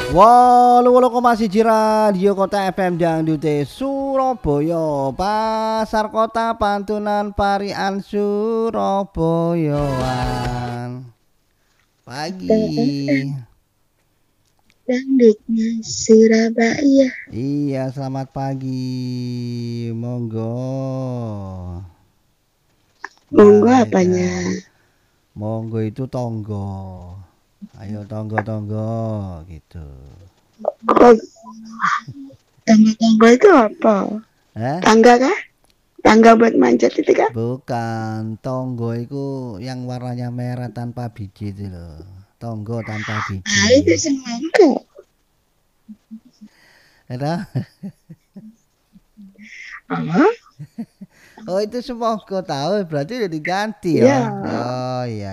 8,1 Radio Kota FM Dangdute Surabaya, Pasar Kota Pantunan Parian Surabayaan. Pagi. Dangdutnya Surabaya. Iya, selamat pagi. Monggo. Monggo apanya? Monggo itu tonggo. Ayo tonggo-tonggo gitu. Oh, tangga-tangga itu apa? Tangga kah? Tangga buat manjat itu kah? Bukan, tonggo itu yang warnanya merah tanpa biji itu loh. Tonggo tanpa biji. Ah, itu semangka. Ada? Oh, itu semangka tahu, berarti udah diganti ya. Oh, iya.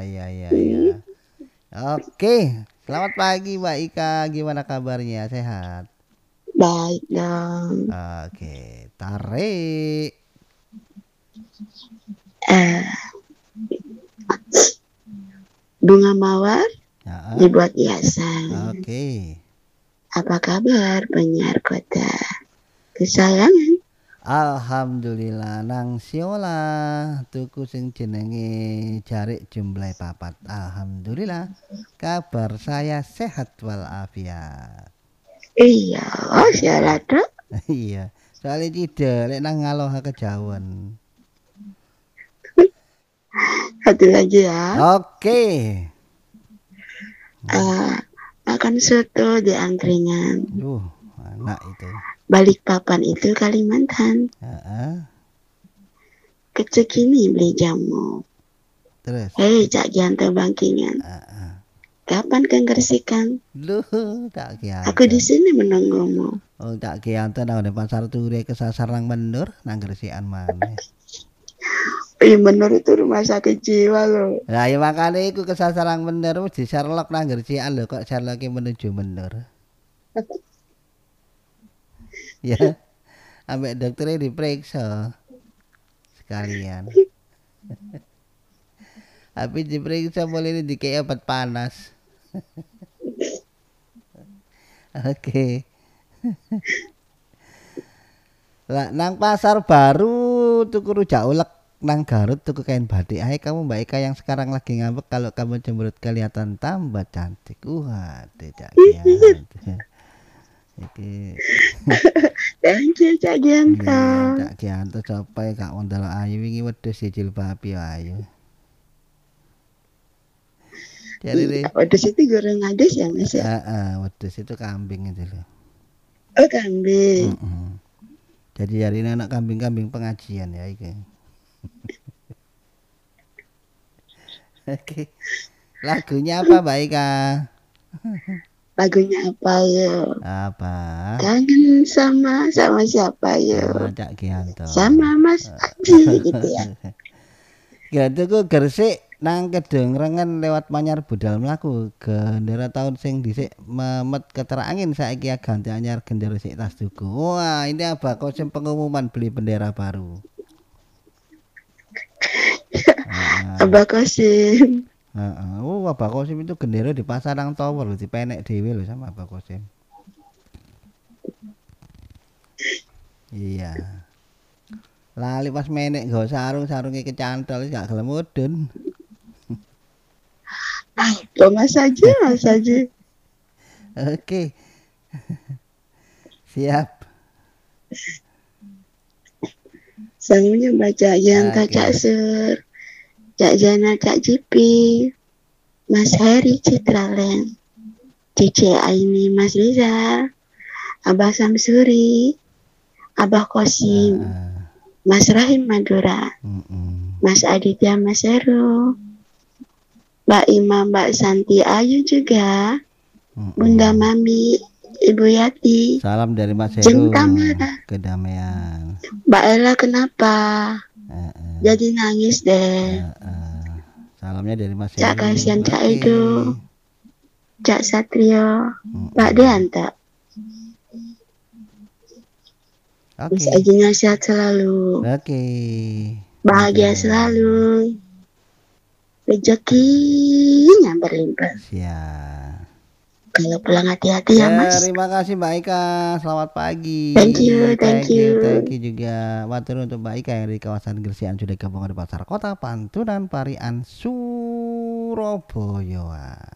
Oke, selamat pagi Mbak Ika, gimana kabarnya? Sehat? Baik dong. Oke, tarik. Bunga mawar dibuat hiasan. Oke. Apa kabar penyiar kota kesayangan? Alhamdulillah nang siola tuku sing jenenge jarik jumlah papat. Alhamdulillah kabar saya sehat walafiat. Iya, siola tuh. Iya, soalnya tidak lek nang ngaloh kejauhan. Satu lagi ya. Oke. Makan soto di angkringan. Anak itu. Balikpapan itu Kalimantan. Kecekini beli jamu. Terus. Hei Cak Gianto Bangkingan. Kapan kenggersikan? Loh, Cak Gianto. Aku di sini menunggumu. Oh, Cak Gianto nang pasar Ture kesasar nang Menur nang Gresikan mana? Menur itu rumah sakit jiwa loh. Lah ya makane iku kesasar nang Menur di Sherlock nang Gresikan lho, kok Sherlock menuju Menur. Ya, ambek dokternya diperiksa sekalian. Habis diperiksa boleh dikei obat panas. Oke. Lah nang pasar baru tuku rujak ulek, nang Garut tuku kain batik. Hai kamu Mbak Ika yang sekarang lagi ngambek, kalau kamu cemberut kelihatan tambah cantik. Tidak kian. Iki. Thank you Cak Gianto. Cak Gianto copai gak wong delok ayu wingi wedhus jilbab ayu. Jadi wedhus itu goreng adus ya Mas ya? Wedhus itu kambing itu loh. Oh, kambing. Jadi hari ini anak kambing-kambing pengajian ya iki. Oke. Lagunya apa Mbak Ika? Lagunya apa ya? Apa? Kangen sama siapa ya? Sama Cak Gianto. Sama Mas Adi gitu ya. Gitu ku Gresik nang kedengrengan lewat Manyar budal mlaku gendera tahun sing dhisik memet keterangin saiki ganti anyar gendera sik tas tuku. Wah, ini apa kosim pengumuman beli bendera baru. Abah Kosim. Abah Kosim itu gendera di pasar nang tower lho, dipenek dhewe lho sama Abah Kosim. Iya. Lali pas menek nggo sarung-sarunge kecantol gak gelem mudun. Mas aja. Oke. Siap. Sanggunya baca yang Cak Sur, Cak Jana, Cak Jipi, Mas Heri Citralen, Cici Aini, Mas Rizal, Abah Samsuri, Abah Kosim, Mas Rahim Madura, Mas Aditya, Mas Heru, Mbak Ima, Mbak Santi Ayu juga, Bunda Mami, Ibu Yati. Salam dari Mas Heru. Kedamaian. Mbak Ella kenapa? Jadi nangis deh. Salamnya dari Mas Heru. Cak kasihan Cak Edo, Cak Satrio, Pak Deanta. Bisa aja sehat selalu. Bahagia selalu. Rezekinya berlimpah. Siap. Kalau pulang hati-hati ya Mas. Terima kasih Mbak Ika. Selamat pagi. Thank you, thank you. Thank you juga. Matur untuk Mbak Ika yang di kawasan Gresik sudah gabung di Pasar Kota Pantunan Parian Surabaya.